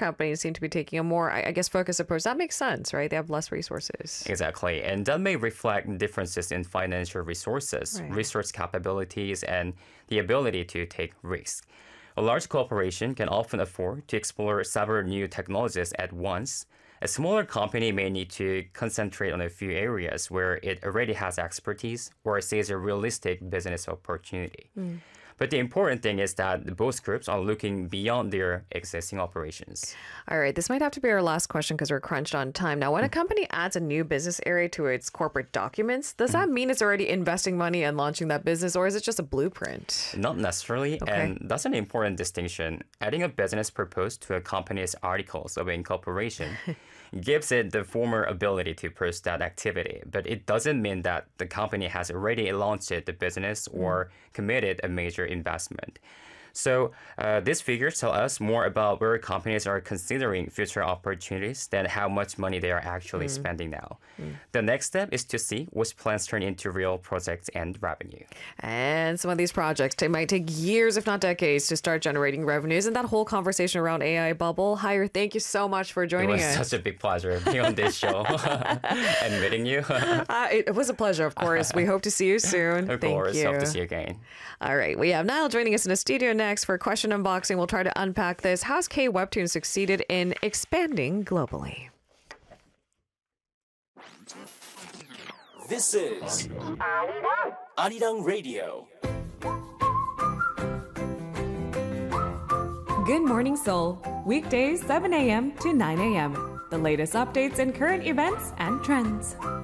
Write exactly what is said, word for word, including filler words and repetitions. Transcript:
companies seem to be taking a more, I I guess, focused approach. That makes sense, right? They have less resources. Exactly. And that may reflect differences in financial resources, Right. research capabilities, and the ability to take risks. A large corporation can often afford to explore several new technologies at once. A smaller company may need to concentrate on a few areas where it already has expertise or sees a realistic business opportunity. But the important thing is that both groups are looking beyond their existing operations. All right, this might have to be our last question because we're crunched on time. Now, when a company adds a new business area to its corporate documents, does that mean it's already investing money and launching that business, or is it just a blueprint? Not necessarily, Okay. and that's an important distinction. Adding a business purpose to a company's articles of incorporation gives it the former ability to pursue that activity, but it doesn't mean that the company has already launched the business or committed a major investment. So uh, these figures tell us more about where companies are considering future opportunities than how much money they are actually spending now. The next step is to see which plans turn into real projects and revenue. And some of these projects they might take years, if not decades, to start generating revenues. And that whole conversation around A I bubble. Hire, thank you so much for It joining was us. such a big pleasure being on this show and meeting you. Uh, it, it was a pleasure, of course. We hope to see you soon. Of Thank course, you. hope to see you again. All right, we have Niall joining us in the studio next for question unboxing. We'll try to unpack this. How's K Webtoon succeeded in expanding globally? This is Arirang Radio. Good Morning Seoul, weekdays seven a m to nine a m The latest updates and current events and trends.